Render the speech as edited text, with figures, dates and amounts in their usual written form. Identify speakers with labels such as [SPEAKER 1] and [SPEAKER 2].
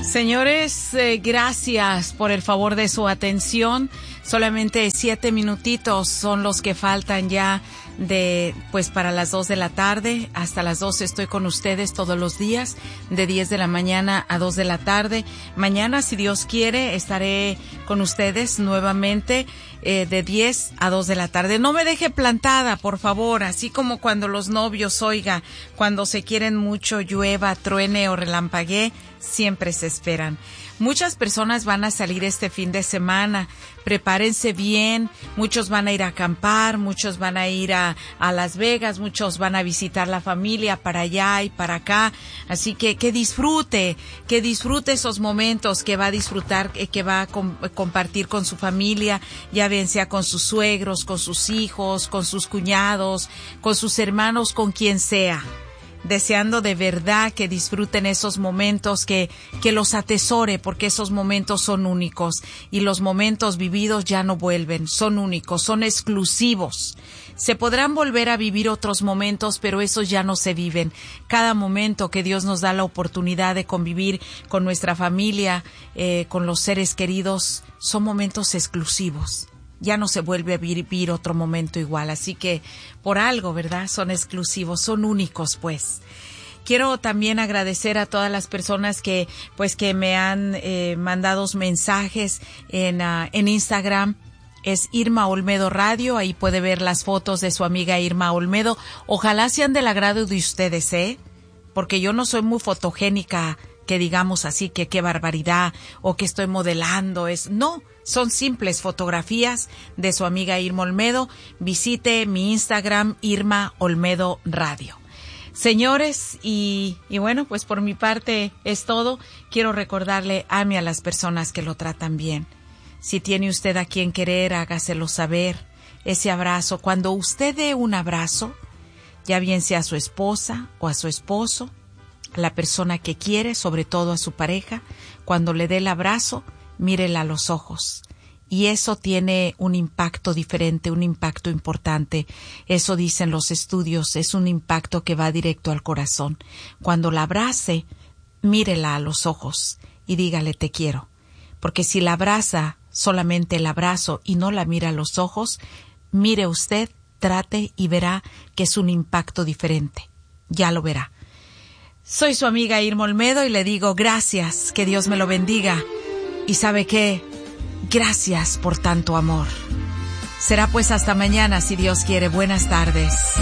[SPEAKER 1] Señores, gracias por el favor de su atención. Solamente 7 minutitos son los que faltan ya para las 2 de la tarde. Hasta las 12 estoy con ustedes todos los días, de 10 de la mañana a 2 de la tarde. Mañana, si Dios quiere, estaré con ustedes nuevamente de 10 a 2 de la tarde. No me deje plantada, por favor, así como cuando los novios, oiga, cuando se quieren mucho, llueva, truene o relampaguee, siempre se esperan. Muchas personas van a salir este fin de semana. Prepárense bien. Muchos van a ir a acampar, muchos van a ir a Las Vegas, muchos van a visitar la familia para allá y para acá. Así que disfrute esos momentos que va a disfrutar, que va a compartir con su familia, ya bien sea con sus suegros, con sus hijos, con sus cuñados, con sus hermanos, con quien sea. Deseando de verdad que disfruten esos momentos, que los atesore, porque esos momentos son únicos y los momentos vividos ya no vuelven, son únicos, son exclusivos. Se podrán volver a vivir otros momentos, pero esos ya no se viven. Cada momento que Dios nos da la oportunidad de convivir con nuestra familia, con los seres queridos, son momentos exclusivos. Ya no se vuelve a vivir otro momento igual. Así que, por algo, ¿verdad? Son exclusivos, son únicos, pues. Quiero también agradecer a todas las personas que me han mandado mensajes en Instagram. Es Irma Olmedo Radio, ahí puede ver las fotos de su amiga Irma Olmedo. Ojalá sean del agrado de ustedes, porque yo no soy muy fotogénica, que digamos así, que qué barbaridad, o que estoy modelando, no, son simples fotografías de su amiga Irma Olmedo. Visite mi Instagram, Irma Olmedo Radio. Señores, y bueno, pues por mi parte es todo. Quiero recordarle, ame a las personas que lo tratan bien. Si tiene usted a quien querer, hágaselo saber. Ese abrazo, cuando usted dé un abrazo, ya bien sea a su esposa o a su esposo, a la persona que quiere, sobre todo a su pareja, cuando le dé el abrazo, mírela a los ojos. Y eso tiene un impacto diferente, un impacto importante. Eso dicen los estudios, es un impacto que va directo al corazón. Cuando la abrace, mírela a los ojos y dígale te quiero. Porque si la abraza solamente el abrazo y no la mira a los ojos, mire usted, trate y verá que es un impacto diferente. Ya lo verá. Soy su amiga Irma Olmedo y le digo gracias, que Dios me lo bendiga. Y ¿sabe qué? Gracias por tanto amor. Será pues hasta mañana, si Dios quiere. Buenas tardes.